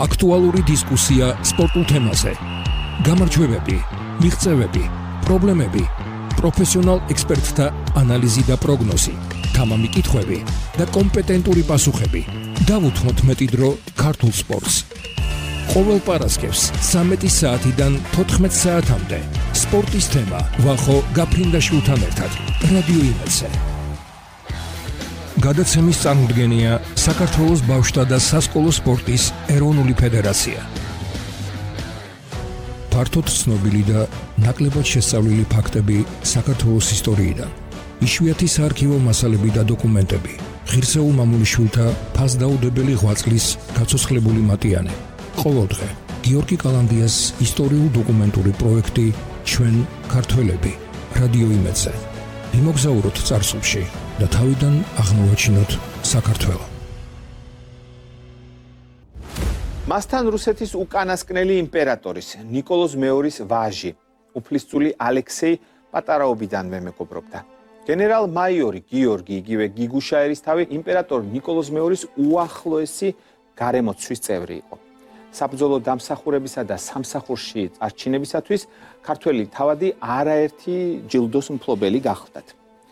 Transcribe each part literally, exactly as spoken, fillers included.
აქტუალური დისკუსია სპორტულ თემაზე. გამარჯვებები, მიღწევები, პრობლემები, პროფესიონალ ექსპერტთა ანალიზი და პროგნოზი, თამამი კითხვები და კომპეტენტური პასუხები. დავუთმოთ მეტი დრო ქართულ სპორტს. ყოველ პარასკევს ცამეტი საათიდან თოთხმეტ საათამდე სპორტის თემა ვახო გაფრინდაშვილთან ერთად რადიო იმედზე. გადაცემის წარმოდგენია საქართველოს ბავშვთა და სასკოლო სპორტის ეროვნული ფედერაცია. ფართოდ ცნობილი და ნაკლებად შესწავლილი ფაქტები საქართველოს ისტორიიდან. იშვიათი საარქივო მასალები და დოკუმენტები. ღირსეულ მამულიშვილთა ფასდაუდებელი ღვაწლის გაცოცხლებული მატიანე. ყოველდღე გიორგი კალანდიას ისტორიულ დოკუმენტური პროექტი ჩვენ ქართველები რადიო იმედზე. ვიმოგზაუროთ წარსულში და თავიდან აღმოვაჩინოთ საქართველო. მასთან რუსეთის უკანასკნელი იმპერატორის ნიკოლოზ მეორის ვაჟი, უფლისწული ალექსეი პატარაობიდანვე მეგობრობდა. გენერალ მაიორი გიორგი იგივე გიგუშაერისთავი იმპერატორ ნიკოლოზ მეორის უახლოესი გარემოცვის წევრი იყო. საბრძოლო დამსახურებისა და სამსახურში წარჩინებისათვის ქართველი თავადი არაერთი ჯილდოს მფლობელი გახლდათ.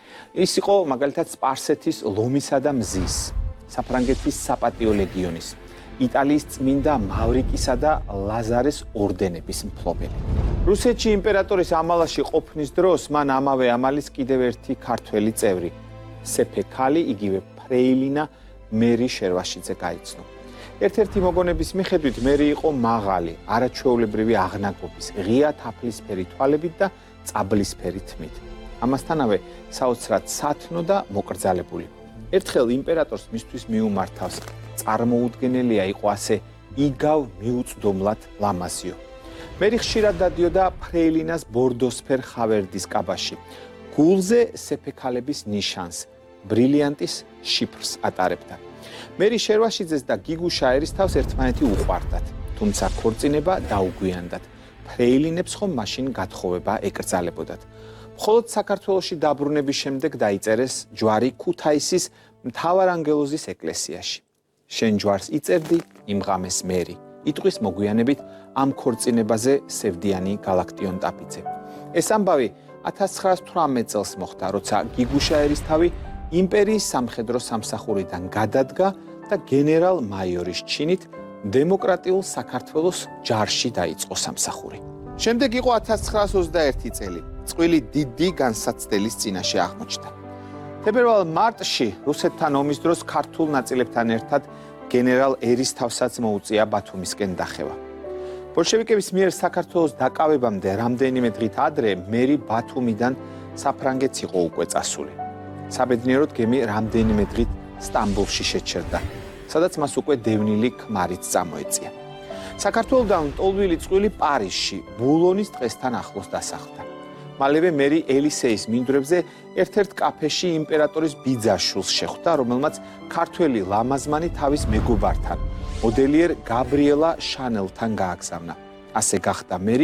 ის იყო მაგალითად სპარსეთის ლომისა და მზის, საფრანგეთის საპატიო ლეგიონის, იტალიის წმინდა მავრიკისა და ლაზარეს ორდენების მფლობელი. რუსეთში იმპერატორის ამალაში ყოფნის დროს მან ამავე ამალის კიდევ ერთი ქართველი წევრი, სეფე-ქალი, იგივე ფრეილინა მერი შერვაშიძე გაიცნო. ერთ-ერთი მოგონების მიხედვით მერი იყო მაღალი, არაჩვეულებრივი აღნაგობის, ღია თაფლისფერი თვალებით და წაბლისფერი თმით. ამასთანავე საოცრად სათნო და მოკრძალებული. ერთხელ იმპერატორს მისთვის მიუმართავს წარმოუდგენელია იყო ასე იგავ მიუწვდომლად ლამაზიო. მერი ხშირად დადიოდა ფრეილინას ბორდოსფერ ხავერდის კაბაში. გულზე სეფე-ქალების ნიშანს, ბრილიანტის შიფრს ატარებდა. მერი შერვაშიძეს და გიგუშა ერისთავს ერთმანეთი უყვარდათ, თუმცა ქორწინება დაუგვიანდათ. ფრეილინებს ხომ მაშინ გათხოვება ეკრძალებოდათ. მხოლოდ საქართველოში დაბრუნების შემდეგ დაიწერეს ჯვარი ქუთაისის მთავარანგელოზის ეკლესიაში. შენ ჯვარს იწერდი, იმღამეს მერი. იტყვის მოგვიანებით ამ ქორწინებაზე სევდიანი გალაქტიონ ტაფიძე. ეს ამბავი ათას ცხრაას თვრამეტ წელს მოხდა, როცა გიგუშა ერისთავი იმპერიის სამხედრო სამსახურიდან გადადგა და გენერალ მაიორის ჩინით დემოკრატიულ საქართველოს ჯარში დაიწყო სამსახური. შემდეგ იყო ათას ცხრაას ოცდაერთი წელი, წყვილი დიდი განსაცდელის წინაშე აღმოჩნდა. თებერვალ მარტში რუსეთთან ომის დროს ქართულ ნაწილებთან ერთად გენერალ ერისთავსაც მოუწია ბათუმისკენ დახევა. ბოლშევიკების მიერ საქართველოს დაკავებამდე რამდენიმე დღით ადრე მერი ბათუმიდან საფრანგეთს იყო უკვე წასული. საბედნიეროდ გემი რამდენიმე დღით სტამბოლში შეჩერდა, სადაც მას უკვე დევნილი ქმარიც წამოეწია. საქართველოდან ლტოლვილი წყვილი პარიზში, ბულონის ტყესთან ახლოს დასახლდა. მალევე მერი ელისეის მინდვრებზე ერთ-ერთ კაფეში იმპერატორის ბიძაშვილს შეხვდა, რომელმაც ქართველი ლამაზმანი თავის მეგობართან, მოდელიერ გაბრიელა შანელთან გააგზავნა. ასე გახდა მერი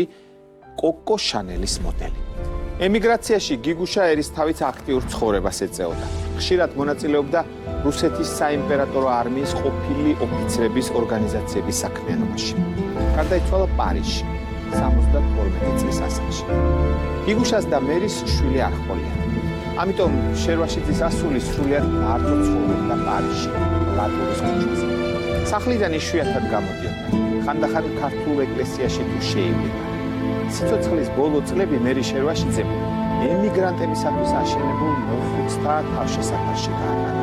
კოკო შანელის მოდელი. ემიგრაციაში გიგუშა ერისთავიც აქტიურ ცხოვრებას ეწეოდა. ხშირად მონაწილეობდა რუსეთის საიმპერატორო არმიის ყოფილი ოფიცრების ორგანიზაციების საქმიანობაში. გარდაიცვალა პარიზში სამოცდათორმეტი წლის ასაკში. გიგუშას და მერის შვილი არ ჰყოლია. ამიტომ შერვაშიძის ასული სრულიად მარტო ცხოვრობდა პარიზში, ლატურის ქუჩაზე. სახლიდან იშვიათად გამოდიოდა. ხანდახან ქართულ ეკლესიაში თუ შეივიდა. სიცოცხლის ბოლო წლები მერი შერვაშიძემ ემიგრანტებისათვის აშენებულ მოხუცთა თავშესაფარში გაატარა.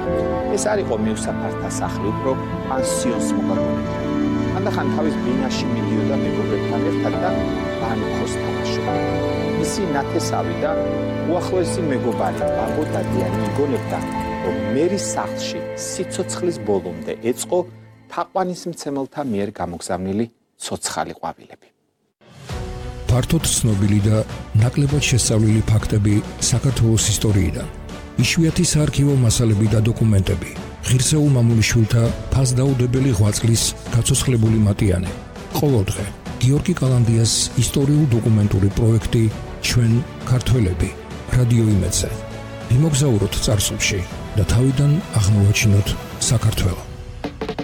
ეს არ იყო მიუსაფართა სახლი, უფრო პანსიონს მოგაგონებდა. ხანდახან თავის ბინაში მიდიოდა მეგობრებთან ერთად და ბანკოს თამაშობდა. მისი ნათესავი და უახლოესი მეგობარი ბაბო დადიანი იგონებდა, რომ მერის სახლში სიცოცხლის ბოლომდე ეწყო თაყვანისმცემელთა მიერ გამოგზავნილი ცოცხალი ყვავილები. ფართოდ ცნობილი და ნაკლებად შესწავლილი ფაქტები საქართველოს ისტორიიდან. იშვიათი საარქივო მასალები და დოკუმენტები. ღირსეულ მამულიშვილთა ფასდაუდებელი ღვაწლის გაცოცხლებული მატიანე. ყოველდღე გიორგი კალანდიას ისტორიულ დოკუმენტური პროექტი ჩვენ ქართველები რადიო იმედზე. ვიმოგზაუროთ წარსულში და თავიდან აღმოვაჩინოთ საქართველო.